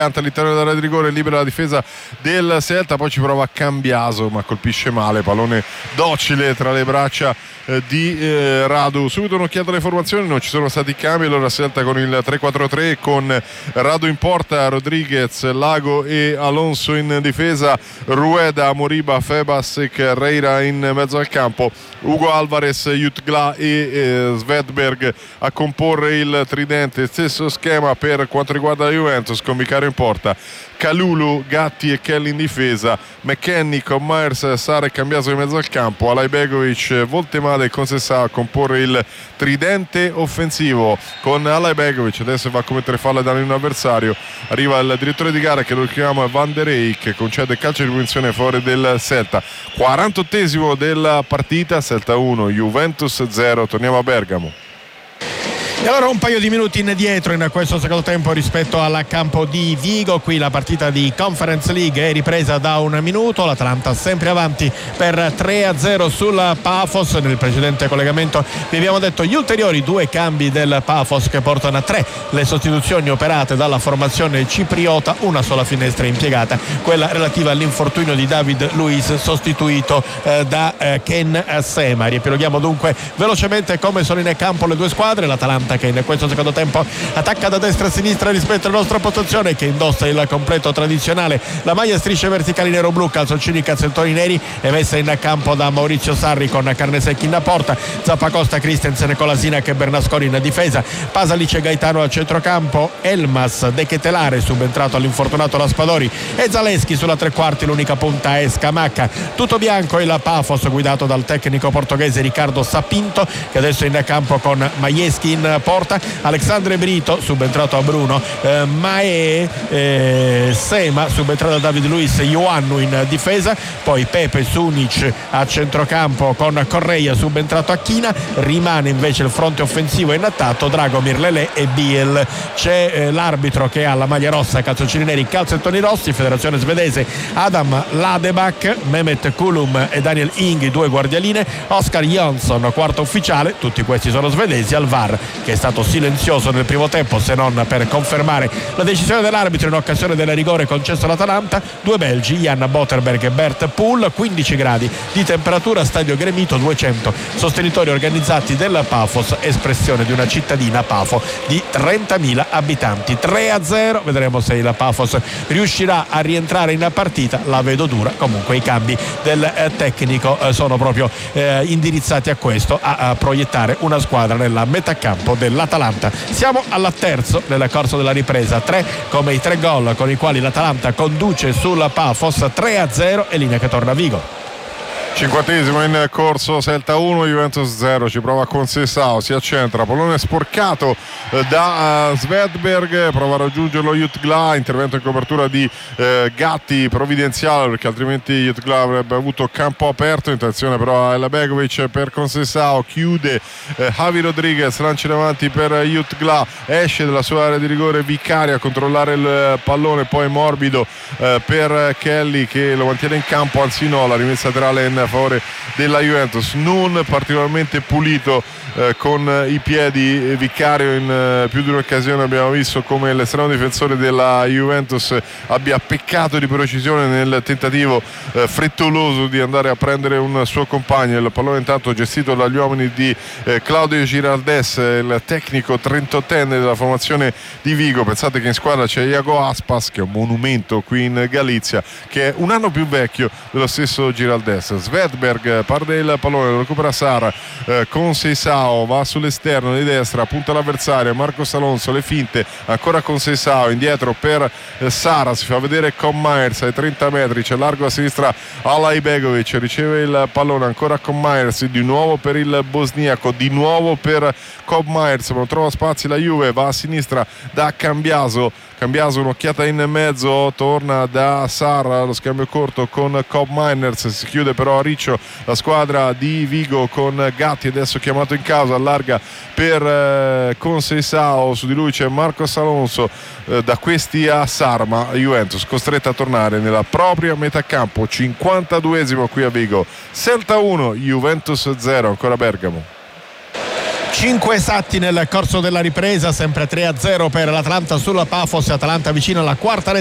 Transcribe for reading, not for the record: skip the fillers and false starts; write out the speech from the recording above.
all'interno dell'area di rigore, libera la difesa del Celta, poi ci prova Cambiaso ma colpisce male, pallone docile tra le braccia di Radu. Subito un'occhiata alle formazioni, non ci sono stati cambi, allora Celta con il 3-4-3 con Radu in porta, Rodriguez, Lago e Alonso in difesa, Rueda, Moriba, Febas e Carreira in mezzo al campo, Hugo Alvarez, Jutgla e Svedberg a comporre il tridente. Stesso schema per quanto riguarda la Juventus, con Vicario in porta, Kalulu, Gatti e Kelly in difesa, McKennie con Myers, Sara e Cambiaso in mezzo al campo, Alajbegovic, Voltemade e Conceição a comporre il tridente offensivo, con Alajbegovic adesso va a commettere fallo e danno in un avversario, arriva il direttore di gara che lo chiama Van der Eyck, concede calcio di punizione fuori del Celta. 48esimo della partita, Celta 1 Juventus 0. Torniamo a Bergamo. E allora un paio di minuti indietro in questo secondo tempo rispetto al campo di Vigo. Qui la partita di Conference League è ripresa da un minuto, l'Atalanta sempre avanti per 3-0 sul Pafos. Nel precedente collegamento vi abbiamo detto gli ulteriori due cambi del Pafos che portano a 3 le sostituzioni operate dalla formazione cipriota, una sola finestra impiegata, quella relativa all'infortunio di David Luiz sostituito da Ken Sema. Riepiloghiamo dunque velocemente come sono in campo le due squadre. L'Atalanta che in questo secondo tempo attacca da destra a sinistra rispetto alla nostra postazione, che indossa il completo tradizionale, la maglia strisce verticali nero-blu, calzoncini, calzettoni neri, è messa in campo da Maurizio Sarri con Carnesecchi in porta, Zappacosta, Christensen, Colasinac e Bernasconi in difesa, Pasalic e Gaetano al centrocampo, Elmas, De Ketelare subentrato all'infortunato Raspadori e Zaleschi sulla tre quarti, l'unica punta è Scamacca. Tutto bianco il Pafos guidato dal tecnico portoghese Riccardo Sapinto, che adesso è in campo con Majewski in porta, Alexandre Brito subentrato a Bruno, Sema subentrato a David Luiz, Ioannou in difesa, poi Pepe, Sunic a centrocampo con Correia subentrato a China. Rimane invece il fronte offensivo in attacco Dragomir, Lelè e Biel. C'è l'arbitro che ha la maglia rossa, calzoncini neri, calzettoni rossi, federazione svedese Adam Ladebak, Mehmet Kulum e Daniel Ing, due guardialine, Oscar Jönsson quarto ufficiale. Tutti questi sono svedesi. Al VAR, che è stato silenzioso nel primo tempo se non per confermare la decisione dell'arbitro in occasione del rigore concesso all'Atalanta, due belgi, Jan Botterberg e Bert Poel. 15 gradi di temperatura, stadio gremito, 200 sostenitori organizzati del Pafos, espressione di una cittadina Pafo di 30.000 abitanti. 3-0, vedremo se il Pafos riuscirà a rientrare in partita, la vedo dura. Comunque i cambi del tecnico sono proprio indirizzati a questo, a proiettare una squadra nella metà campo dell'Atalanta. Siamo al terzo nel corso della ripresa, 3 come i 3 gol con i quali l'Atalanta conduce sul Pafos, 3-0 e linea che torna a Vigo. 50esimo in corso, Celta 1 Juventus 0, ci prova Conceição, si accentra, pallone sporcato da Svedberg, prova a raggiungerlo Jutgla, intervento in copertura di Gatti provvidenziale perché altrimenti Jutgla avrebbe avuto campo aperto. Intenzione però a Alajbegovic per Conceição, chiude Javi Rodriguez, lancia in avanti per Jutgla, esce dalla sua area di rigore Vicario a controllare il pallone, poi morbido per Kelly che lo mantiene in campo, anzi no, la rimessa laterale in favore della Juventus, non particolarmente pulito con i piedi Vicario. In più di un'occasione abbiamo visto come l'estremo difensore della Juventus abbia peccato di precisione nel tentativo frettoloso di andare a prendere un suo compagno. Il pallone intanto gestito dagli uomini di Claudio Giraldes, il tecnico 38enne della formazione di Vigo. Pensate che in squadra c'è Iago Aspas, che è un monumento qui in Galizia, che è un anno più vecchio dello stesso Giraldes. Svedberg parte il pallone, lo recupera Sara, Conceição va sull'esterno di destra, punta l'avversario, Marcos Alonso, le finte, ancora Conceição, indietro per Sara, si fa vedere con Myers ai 30 metri, c'è largo a sinistra Alajbegovic, riceve il pallone ancora con Myers, di nuovo per il bosniaco, di nuovo per Cobb Myers, ma non trova spazi la Juve, va a sinistra da Cambiaso, un'occhiata in mezzo, torna da Sara, lo scambio corto con Cobb Myers, si chiude però a riccio la squadra di Vigo con Gatti adesso chiamato in causa, allarga per Conceição, su di lui c'è Marcos Alonso, da questi a Sarma, Juventus costretta a tornare nella propria metà campo. 52esimo qui a Vigo, Celta 1 Juventus 0, ancora Bergamo. 5 esatti nel corso della ripresa, sempre 3-0 per l'Atalanta sulla Pafos. Atalanta vicino alla quarta